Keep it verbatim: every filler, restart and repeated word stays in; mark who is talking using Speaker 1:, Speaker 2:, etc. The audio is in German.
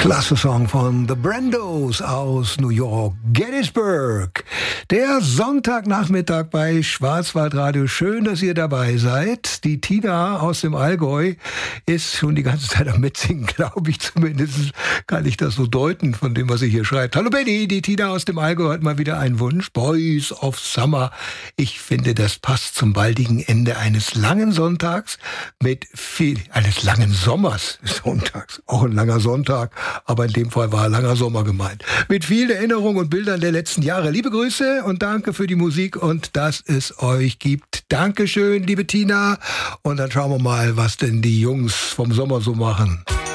Speaker 1: Klasse Song von The Brandos aus New York, Gettysburg. Der Sonntagnachmittag bei Schwarzwaldradio. Schön, dass ihr dabei seid. Die Tina aus dem Allgäu ist schon die ganze Zeit am Mitsingen, glaube ich. Zumindest kann ich das so deuten von dem, was sie hier schreibt. Hallo Benny, die Tina aus dem Allgäu hat mal wieder einen Wunsch. Boys of Summer. Ich finde, das passt zum baldigen Ende eines langen Sonntags mit viel, eines langen Sommers. Sonntags, auch ein langer Sonntag. Aber in dem Fall war langer Sommer gemeint. Mit vielen Erinnerungen und Bildern der letzten Jahre. Liebe Grüße und danke für die Musik und dass es euch gibt. Dankeschön, liebe Tina. Und dann schauen wir mal, was denn die Jungs vom Sommer so machen.